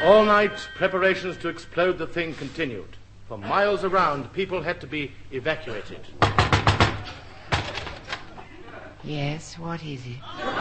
All night, preparations to explode the thing continued. For miles around, people had to be evacuated. Yes, what is it?